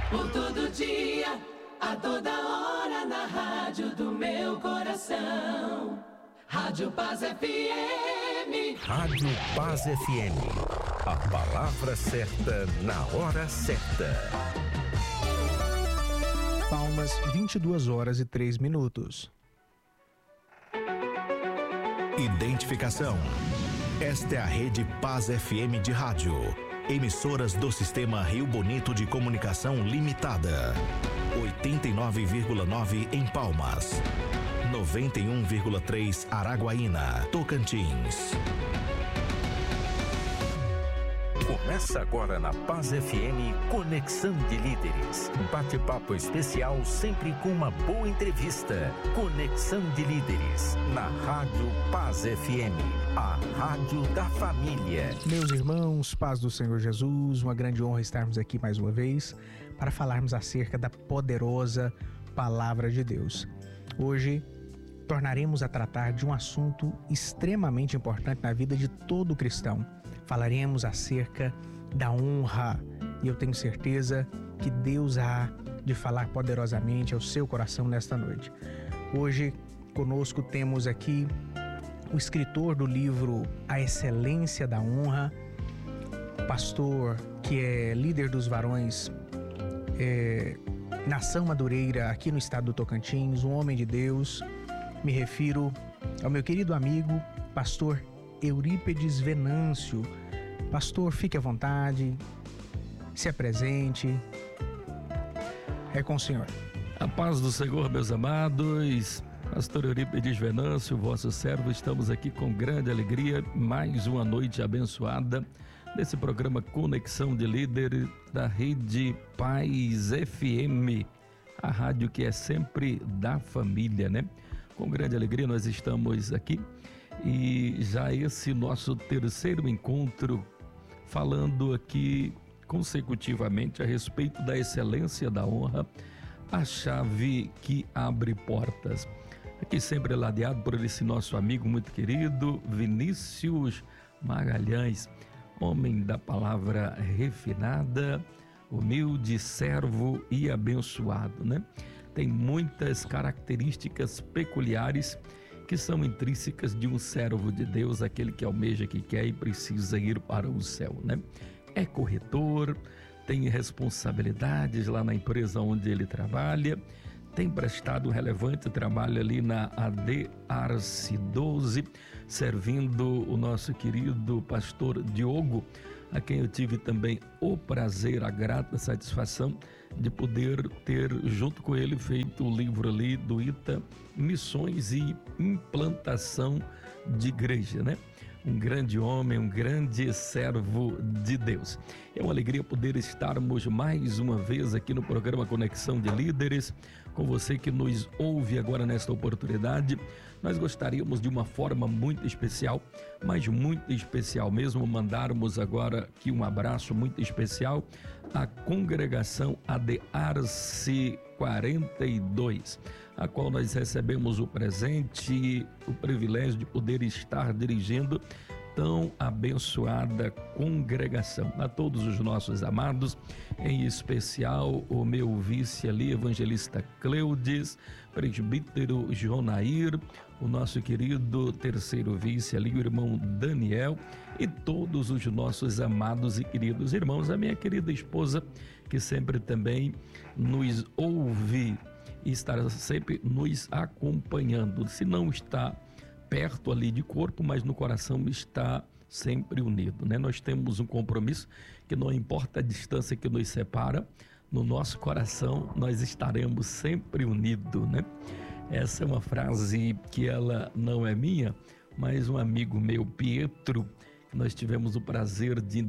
Por todo dia, a toda hora, na rádio do meu coração. Rádio Paz FM. Rádio Paz FM. A palavra certa na hora certa. Palmas, 22h03. Identificação. Esta é a Rede Paz FM de rádio. Emissoras do Sistema Rio Bonito de Comunicação Limitada. 89,9 em Palmas. 91,3 Araguaína, Tocantins. Começa agora na Paz FM Conexão de Líderes. Um bate-papo especial, sempre com uma boa entrevista. Conexão de Líderes, na Rádio Paz FM, a rádio da família. Meus irmãos, paz do Senhor Jesus, uma grande honra estarmos aqui mais uma vez para falarmos acerca da poderosa Palavra de Deus. Hoje tornaremos a tratar de um assunto extremamente importante na vida de todo cristão. Falaremos acerca da honra e eu tenho certeza que Deus há de falar poderosamente ao seu coração nesta noite. Hoje conosco temos aqui o escritor do livro A Excelência da Honra, pastor que é líder dos varões Nação Madureira aqui no estado do Tocantins, um homem de Deus. Me refiro ao meu querido amigo, pastor Eurípedes Venâncio. Pastor, fique à vontade, se apresente. É com o senhor. A paz do Senhor, meus amados. Pastor Eurípedes Venâncio, vosso servo, estamos aqui com grande alegria, mais uma noite abençoada nesse programa Conexão de Líderes da Rede Paz FM, a rádio que é sempre da família, né? Com grande alegria nós estamos aqui e já esse nosso terceiro encontro falando aqui consecutivamente a respeito da excelência da honra, a chave que abre portas. Aqui sempre ladeado por esse nosso amigo muito querido, Vinícius Magalhães, homem da palavra refinada, humilde, servo e abençoado, né? Tem muitas características peculiares que são intrínsecas de um servo de Deus, aquele que almeja, que quer e precisa ir para o céu, né? É corretor, tem responsabilidades lá na empresa onde ele trabalha, tem prestado um relevante trabalho ali na AD Arce 12, servindo o nosso querido pastor Diogo, a quem eu tive também o prazer, a grata satisfação de poder ter junto com ele feito o livro ali do ITA, Missões e Implantação de Igreja, né? Um grande homem, um grande servo de Deus. É uma alegria poder estarmos mais uma vez aqui no programa Conexão de Líderes, com você que nos ouve agora nesta oportunidade. Nós gostaríamos de uma forma muito especial, mas muito especial mesmo, mandarmos agora aqui um abraço muito especial à congregação AD Arce 42, a qual nós recebemos o presente, o privilégio de poder estar dirigindo tão abençoada congregação. A todos os nossos amados, em especial o meu vice ali, evangelista Cleudes, presbítero Jonair, o nosso querido terceiro vice ali, o irmão Daniel, e todos os nossos amados e queridos irmãos, a minha querida esposa, que sempre também nos ouve e estará sempre nos acompanhando. Se não está perto ali de corpo, mas no coração está sempre unido, né? Nós temos um compromisso que não importa a distância que nos separa, no nosso coração nós estaremos sempre unidos, né? Essa é uma frase que ela não é minha, mas um amigo meu, Pietro, que nós tivemos o prazer de em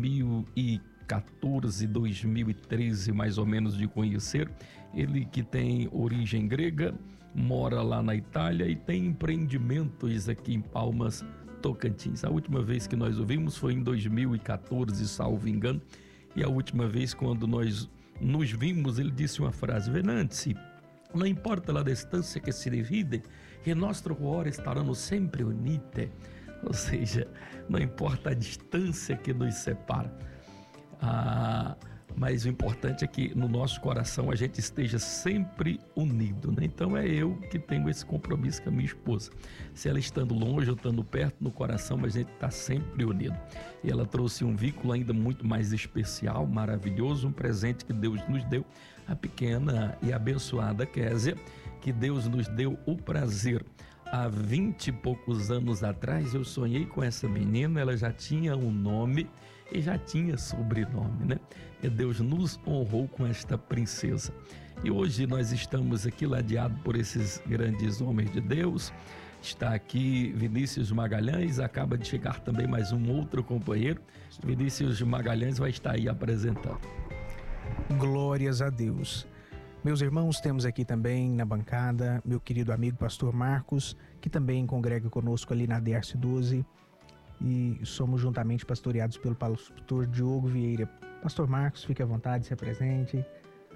2014, 2013 mais ou menos de conhecer, ele que tem origem grega, mora lá na Itália e tem empreendimentos aqui em Palmas, Tocantins. A última vez que nós o vimos foi em 2014, salvo engano, e a última vez quando nós nos vimos, ele disse uma frase: Venâncio, não importa a distância que se divide, que nosso cuore estarão sempre unite. Ou seja, não importa a distância que nos separa. mas o importante é que no nosso coração a gente esteja sempre unido, né? Então é eu que tenho esse compromisso com a minha esposa. Se ela estando longe ou estando perto, no coração a gente está sempre unido. E ela trouxe um vínculo ainda muito mais especial, maravilhoso, um presente que Deus nos deu, a pequena e abençoada Késia, que Deus nos deu o prazer. Há 20 e poucos anos atrás eu sonhei com essa menina, ela já tinha um nome e já tinha sobrenome, né? E Deus nos honrou com esta princesa. E hoje nós estamos aqui ladeados por esses grandes homens de Deus. Está aqui Vinícius Magalhães, acaba de chegar também mais um outro companheiro. Vinícius Magalhães vai estar aí apresentando. Glórias a Deus. Meus irmãos, temos aqui também na bancada meu querido amigo pastor Marcos, que também congrega conosco ali na Derce 12, e somos juntamente pastoreados pelo pastor Diogo Vieira. Pastor Marcos, fique à vontade, se apresente.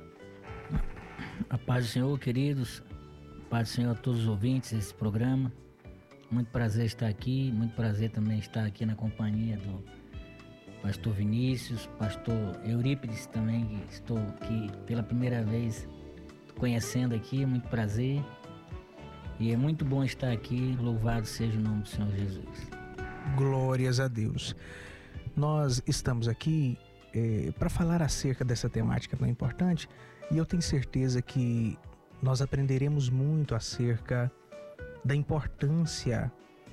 A paz do Senhor, queridos, a paz do Senhor a todos os ouvintes desse programa. Muito prazer estar aqui, muito prazer também estar aqui na companhia do pastor Vinícius, pastor Eurípides também, que estou aqui pela primeira vez conhecendo aqui, muito prazer. E é muito bom estar aqui, louvado seja o nome do Senhor Jesus. Glórias a Deus. Nós estamos aqui para falar acerca dessa temática tão importante, e eu tenho certeza que nós aprenderemos muito acerca da importância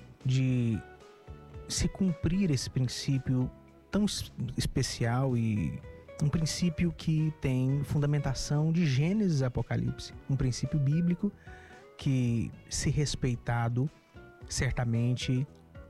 de se cumprir esse princípio tão especial, e um princípio que tem fundamentação de Gênesis e Apocalipse, um princípio bíblico que, se respeitado, certamente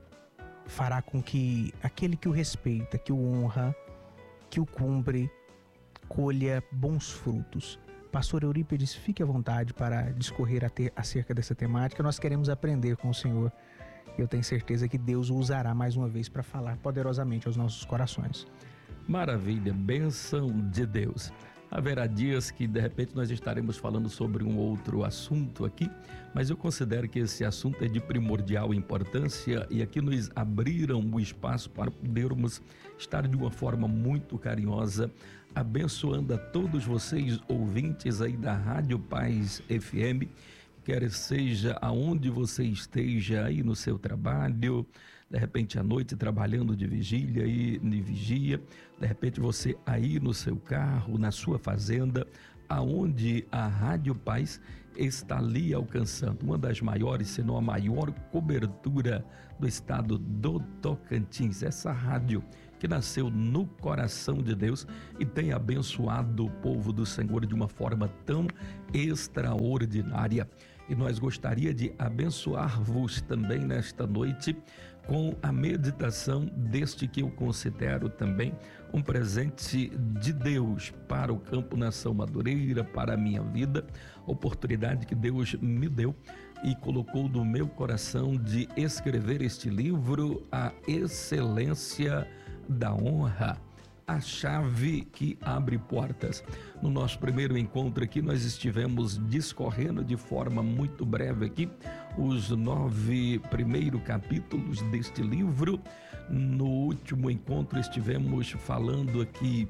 fará com que aquele que o respeita, que o honra, que o cumpre, colha bons frutos. Pastor Eurípides, fique à vontade para discorrer acerca dessa temática. Nós queremos aprender com o Senhor. Eu tenho certeza que Deus o usará mais uma vez para falar poderosamente aos nossos corações. Maravilha, bênção de Deus. Haverá dias que de repente nós estaremos falando sobre um outro assunto aqui, mas eu considero que esse assunto é de primordial importância, e aqui nos abriram o espaço para podermos estar de uma forma muito carinhosa abençoando a todos vocês ouvintes aí da Rádio Paz FM, quer seja aonde você esteja aí no seu trabalho, de repente à noite trabalhando de vigília e de vigia, de repente você aí no seu carro, na sua fazenda, aonde a Rádio Paz está ali alcançando uma das maiores, se não a maior cobertura do estado do Tocantins. Essa rádio que nasceu no coração de Deus e tem abençoado o povo do Senhor de uma forma tão extraordinária. E nós gostaria de abençoar-vos também nesta noite com a meditação deste que eu considero também um presente de Deus para o Campo Nação Madureira, para a minha vida, oportunidade que Deus me deu e colocou no meu coração de escrever este livro, A Excelência da Honra, a chave que abre portas. No nosso primeiro encontro aqui, nós estivemos discorrendo de forma muito breve aqui os 9 primeiros capítulos deste livro. No último encontro estivemos falando aqui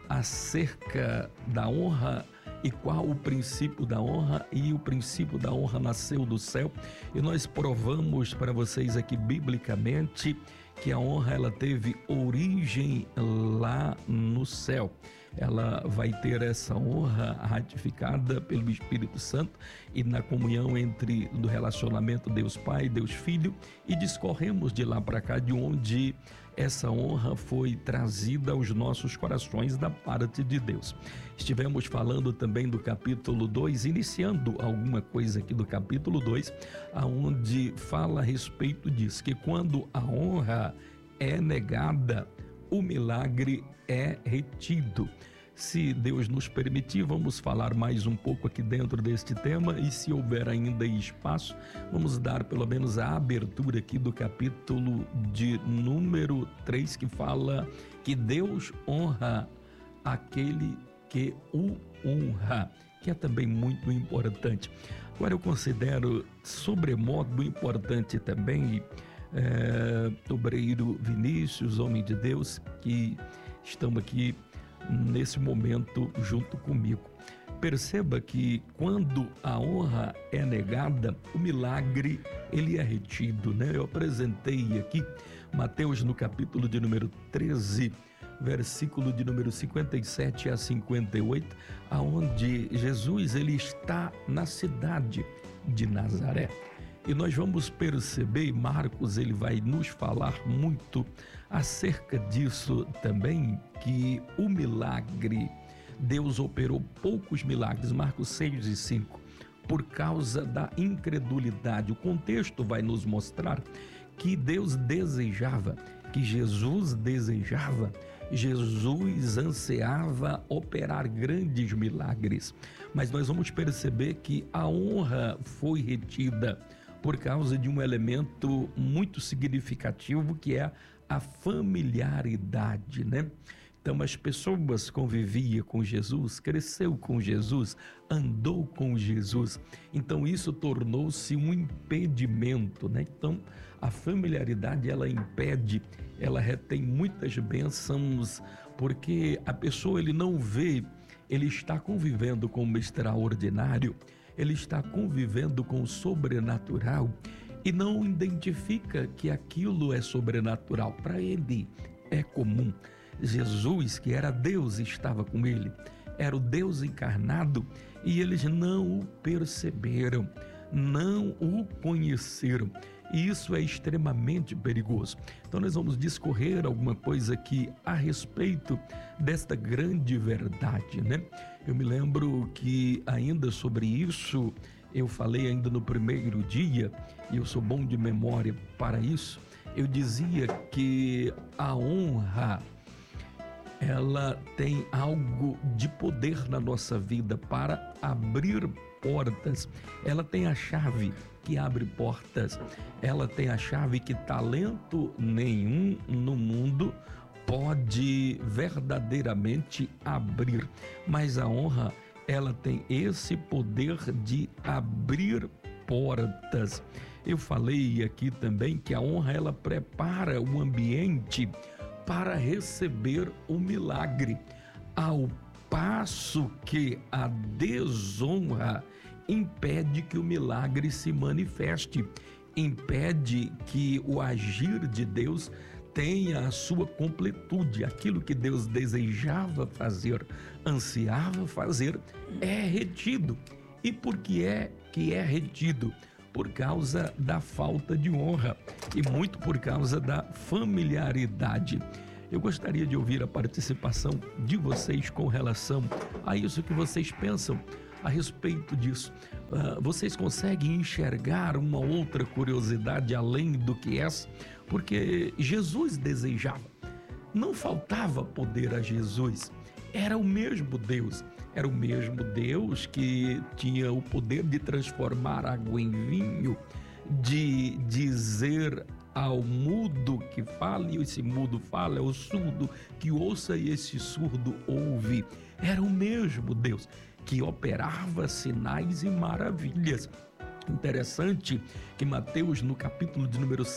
acerca da honra e qual o princípio da honra, e o princípio da honra nasceu do céu, e nós provamos para vocês aqui biblicamente que a honra ela teve origem lá no céu. Ela vai ter essa honra ratificada pelo Espírito Santo e na comunhão entre do relacionamento Deus Pai, Deus Filho, e discorremos de lá para cá de onde essa honra foi trazida aos nossos corações da parte de Deus. Estivemos falando também do capítulo 2, iniciando alguma coisa aqui do capítulo 2, aonde fala a respeito disso, que quando a honra é negada, o milagre é retido. Se Deus nos permitir, vamos falar mais um pouco aqui dentro deste tema, e se houver ainda espaço, vamos dar pelo menos a abertura aqui do capítulo de número 3, que fala que Deus honra aquele que o honra, que é também muito importante. Agora eu considero sobremodo importante também obreiro Vinícius, homem de Deus, que estão aqui nesse momento junto comigo. Perceba que quando a honra é negada, o milagre ele é retido, né? Eu apresentei aqui Mateus no capítulo de número 13, versículo de número 57 a 58, aonde Jesus ele está na cidade de Nazaré. E nós vamos perceber, Marcos ele vai nos falar muito acerca disso também, que o milagre, Deus operou poucos milagres, Marcos 6 e 5, por causa da incredulidade. O contexto vai nos mostrar que Deus desejava, que Jesus desejava, Jesus ansiava operar grandes milagres. Mas nós vamos perceber que a honra foi retida por causa de um elemento muito significativo, que é a familiaridade, né? Então as pessoas conviviam com Jesus, cresceu com Jesus, andou com Jesus. Então isso tornou-se um impedimento, né? Então a familiaridade ela impede, ela retém muitas bênçãos, porque a pessoa ele não vê, ele está convivendo com o extraordinário, ele está convivendo com o sobrenatural e não identifica que aquilo é sobrenatural. Para ele é comum. Jesus, que era Deus, estava com ele, era o Deus encarnado, e eles não o perceberam, não o conheceram. E isso é extremamente perigoso. Então nós vamos discorrer alguma coisa aqui a respeito desta grande verdade, né? Eu me lembro que ainda sobre isso, eu falei ainda no primeiro dia, e eu sou bom de memória para isso, eu dizia que a honra, ela tem algo de poder na nossa vida para abrir portas. Ela tem a chave que abre portas. Ela tem a chave que talento nenhum no mundo pode verdadeiramente abrir. Mas a honra, ela tem esse poder de abrir portas. Eu falei aqui também que a honra, ela prepara o ambiente para receber o milagre, ao passo que a desonra impede que o milagre se manifeste, impede que o agir de Deus tenha a sua completude. Aquilo que Deus desejava fazer, ansiava fazer, é retido. E por que é retido? Por causa da falta de honra e muito por causa da familiaridade. Eu gostaria de ouvir a participação de vocês com relação a isso que vocês pensam a respeito disso. Vocês conseguem enxergar uma outra curiosidade além do que essa? Porque Jesus desejava, não faltava poder a Jesus, era o mesmo Deus. Era o mesmo Deus que tinha o poder de transformar água em vinho, de dizer ao mudo que fale, e esse mudo fala, ao surdo que ouça e esse surdo ouve. Era o mesmo Deus que operava sinais e maravilhas. Interessante que Mateus, no capítulo de número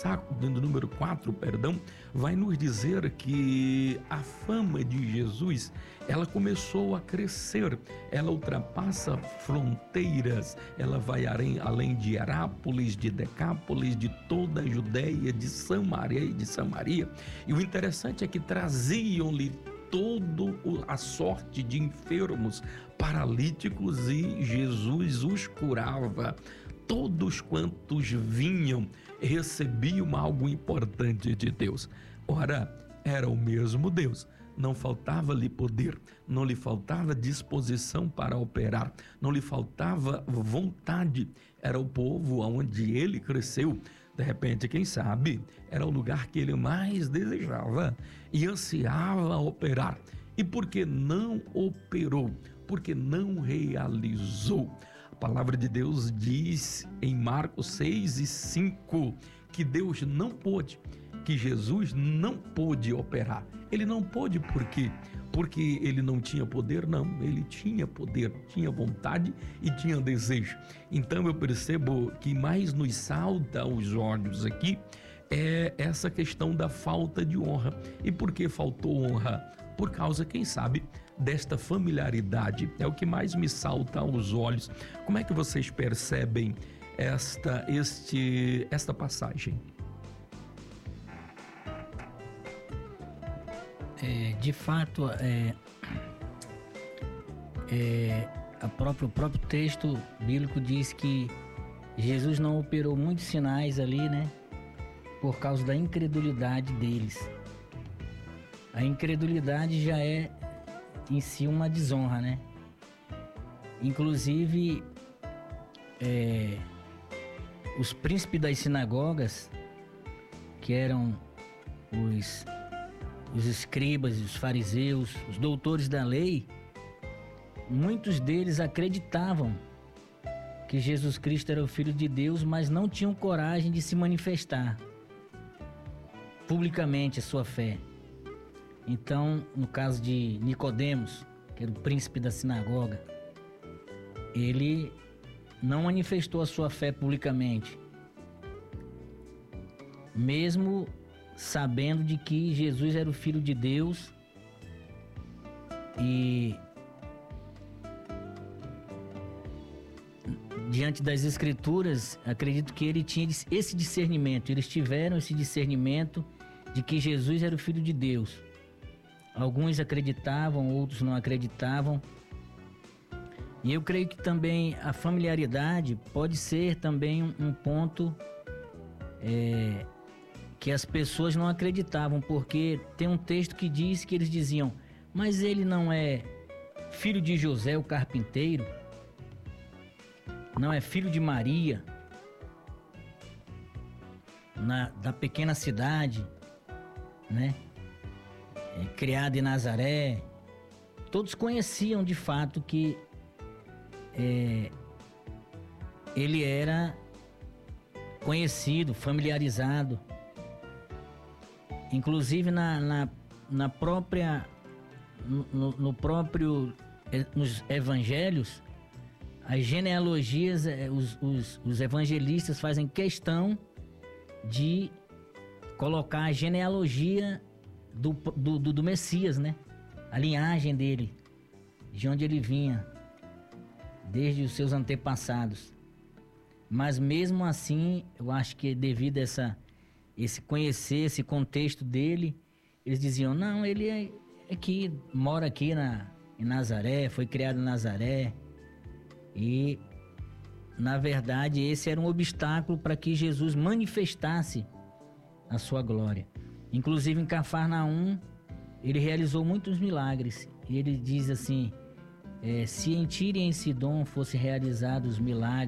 4, vai nos dizer que a fama de Jesus, ela começou a crescer, ela ultrapassa fronteiras, ela vai além de Herápolis, de Decápolis, de toda a Judéia, de Samaria. E o interessante é que traziam-lhe toda a sorte de enfermos, paralíticos, e Jesus os curava. Todos quantos vinham recebiam algo importante de Deus. Ora, era o mesmo Deus. Não faltava-lhe poder, não lhe faltava disposição para operar, não lhe faltava vontade. Era o povo onde ele cresceu. De repente, quem sabe, era o lugar que ele mais desejava e ansiava operar. E por que não operou? Porque não realizou. A palavra de Deus diz em Marcos 6 e 5 que Deus não pôde, que Jesus não pôde operar. Ele não pôde por quê? Porque ele não tinha poder? Não, ele tinha poder, tinha vontade e tinha desejo. Então eu percebo que mais nos salta aos olhos aqui é essa questão da falta de honra. E por que faltou honra? por causa, quem sabe, desta familiaridade. É o que mais me salta aos olhos. Como é que vocês percebem esta passagem? De fato, o próprio texto bíblico diz que Jesus não operou muitos sinais ali, né? Por causa da incredulidade deles. A incredulidade já é em si uma desonra, né? Inclusive, os príncipes das sinagogas, que eram os escribas, os fariseus, os doutores da lei, muitos deles acreditavam que Jesus Cristo era o Filho de Deus, mas não tinham coragem de se manifestar publicamente a sua fé. Então, no caso de Nicodemos, que era o príncipe da sinagoga, ele não manifestou a sua fé publicamente, mesmo sabendo de que Jesus era o Filho de Deus. E diante das Escrituras, acredito que ele tinha esse discernimento, eles tiveram esse discernimento de que Jesus era o Filho de Deus. Alguns acreditavam, outros não acreditavam. E eu creio que também a familiaridade pode ser também um ponto que as pessoas não acreditavam, porque tem um texto que diz que eles diziam: mas ele não é filho de José, o carpinteiro? Não é filho de Maria, da pequena cidade, né? Criado em Nazaré. Todos conheciam de fato que ele era conhecido, familiarizado. Inclusive nos evangelhos, as genealogias, os evangelistas fazem questão de colocar a genealogia do Messias, né? A linhagem dele, de onde ele vinha, desde os seus antepassados. Mas mesmo assim, eu acho que devido a esse contexto dele, eles diziam: não, ele mora aqui em Nazaré, foi criado em Nazaré. E, na verdade, esse era um obstáculo para que Jesus manifestasse a sua glória. Inclusive, em Cafarnaum, ele realizou muitos milagres. E ele diz assim: se em Tiro e em Sidom fossem realizados milagres,